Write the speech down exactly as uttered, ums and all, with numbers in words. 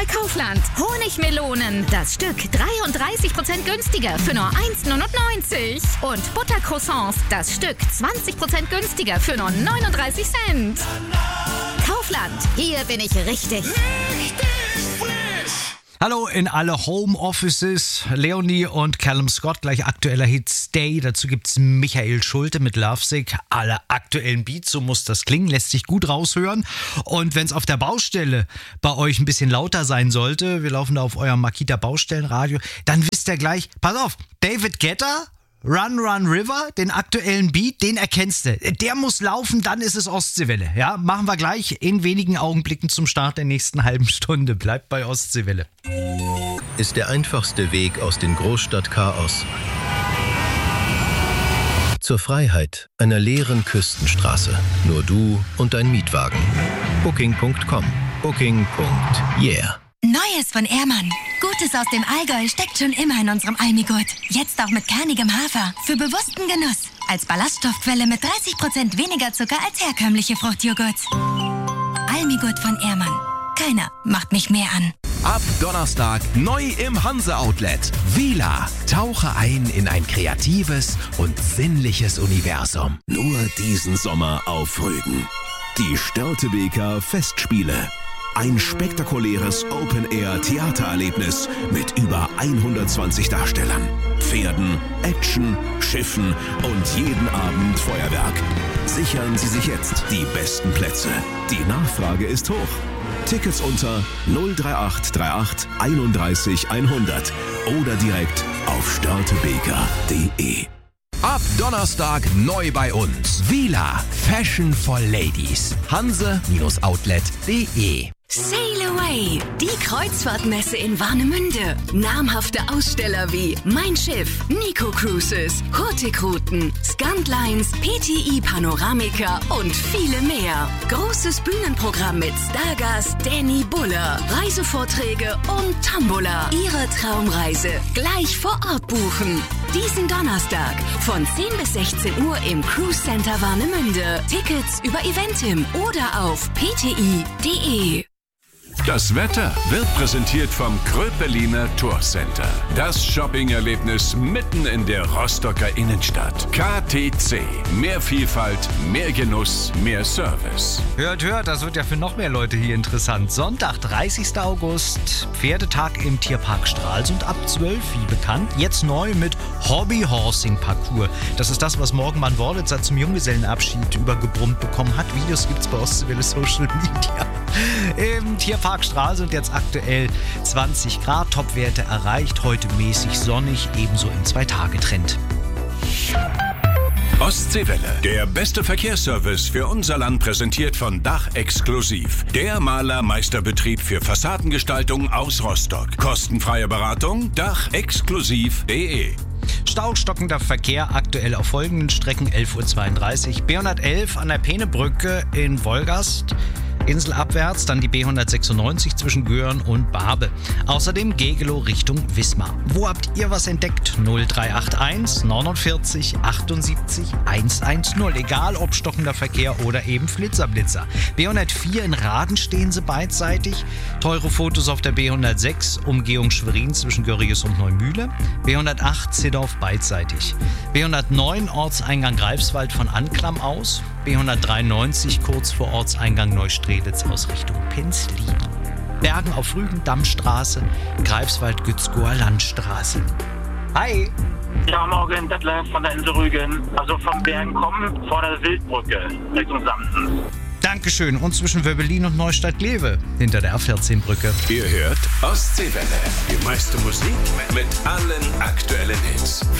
bei Kaufland. Honigmelonen, das Stück dreiunddreißig Prozent günstiger für nur eins Komma neunundneunzig. Und Buttercroissants, das Stück zwanzig Prozent günstiger für nur neununddreißig Cent. Kaufland, hier bin ich richtig. Richtig frisch. Hallo in alle Homeoffices. Leonie und Callum Scott, gleich aktueller Hit Stay. Dazu gibt's Michael Schulte mit Lovesick. Alle aktuellen Beats, so muss das klingen, lässt sich gut raushören. Und wenn es auf der Baustelle bei euch ein bisschen lauter sein sollte, wir laufen da auf eurem Makita Baustellenradio, dann wisst ihr gleich, pass auf, David Guetta, Run Run River, den aktuellen Beat, den erkennst du. Der muss laufen, dann ist es Ostseewelle. Ja, machen wir gleich in wenigen Augenblicken zum Start der nächsten halben Stunde. Bleibt bei Ostseewelle. Ist der einfachste Weg aus dem Großstadtchaos zur Freiheit einer leeren Küstenstraße. Nur du und dein Mietwagen. Booking Punkt com. Booking. Yeah. Neues von Ehrmann. Gutes aus dem Allgäu steckt schon immer in unserem Almigurt. Jetzt auch mit kernigem Hafer. Für bewussten Genuss. Als Ballaststoffquelle mit dreißig Prozent weniger Zucker als herkömmliche Fruchtjoghurts. Almigurt von Ehrmann. Keiner macht mich mehr an. Ab Donnerstag neu im Hanse-Outlet. Vila. Tauche ein in ein kreatives und sinnliches Universum. Nur diesen Sommer auf Rügen. Die Störtebeker Festspiele. Ein spektakuläres Open-Air-Theatererlebnis mit über hundertzwanzig Darstellern, Pferden, Action, Schiffen und jeden Abend Feuerwerk. Sichern Sie sich jetzt die besten Plätze. Die Nachfrage ist hoch. Tickets unter null drei acht drei acht einunddreißig hundert oder direkt auf störtebeker punkt de. Ab Donnerstag neu bei uns. Vila. Fashion for Ladies. Hanse-Outlet punkt de. Sail Away, die Kreuzfahrtmesse in Warnemünde. Namhafte Aussteller wie Mein Schiff, Nico Cruises, Hurtigruten, Scantlines, P T I Panoramica und viele mehr. Großes Bühnenprogramm mit Stargast Danny Buller, Reisevorträge und Tombola. Ihre Traumreise gleich vor Ort buchen. Diesen Donnerstag von zehn bis sechzehn Uhr im Cruise Center Warnemünde. Tickets über Eventim oder auf p t i punkt de. Das Wetter wird präsentiert vom Kröpeliner Tourcenter. Das Shopping-Erlebnis mitten in der Rostocker Innenstadt. K T C. Mehr Vielfalt, mehr Genuss, mehr Service. Hört, hört, das wird ja für noch mehr Leute hier interessant. Sonntag, dreißigster August, Pferdetag im Tierpark Stralsund ab zwölf, wie bekannt. Jetzt neu mit Hobby-Horsing-Parcours. Das ist das, was Morgenmann Worditzer zum Junggesellenabschied übergebrummt bekommen hat. Videos gibt's bei Ostseewelle Social Media. Im Tierpark Stralsund jetzt aktuell zwanzig Grad, Topwerte erreicht, heute mäßig sonnig, ebenso im Zwei-Tage-Trend. Ostseewelle, der beste Verkehrsservice für unser Land, präsentiert von Dach Exklusiv. Der Malermeisterbetrieb für Fassadengestaltung aus Rostock. Kostenfreie Beratung, dach exklusiv punkt de. Staustockender Verkehr aktuell auf folgenden Strecken: elf Uhr zweiunddreißig, B hundertelf an der Peenebrücke in Wolgast, inselabwärts, dann die B hundertsechsundneunzig zwischen Göhren und Barbe. Außerdem Gegelow Richtung Wismar. Wo habt ihr was entdeckt? null drei acht eins neunundvierzig achtundsiebzig hundertzehn. Egal ob stockender Verkehr oder eben Flitzerblitzer. B hundertvier in Raden stehen sie beidseitig. Teure Fotos auf der B hundertsechs, Umgehung Schwerin zwischen Görrius und Neumühle. B hundertacht Ziddorf beidseitig. B hundertneun Ortseingang Greifswald von Anklam aus. B hundertdreiundneunzig kurz vor Ortseingang Neustrelitz aus Richtung Penzlin. Bergen auf Rügen, Dammstraße, Greifswald, Gützkower Landstraße. Hi! Ja, morgen, Detlef von der Insel Rügen. Also vom Bergen kommen, vor der Wildbrücke, Richtung Samten. Dankeschön. Und zwischen Wöbbelin und Neustadt-Glewe, hinter der A vierzehn Brücke. Ihr hört Ostseewelle, die meiste Musik mit allen aktuellen Hits.